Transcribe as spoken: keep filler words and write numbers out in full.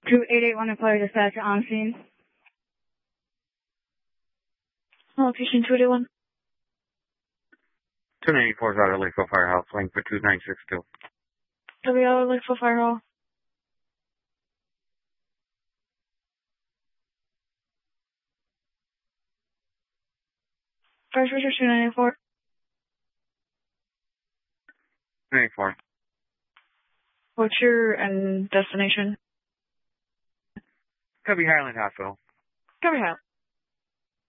two eight eight one employee dispatch on scene. Location two eight one. two ninety-four is out of Lakeville Firehouse, link for two nine six two. W L Lakeville Fire Hall. Fire Station two ninety-four. two ninety-four. What's your um, destination? Cubby Highland Hospital. Cubby Highland.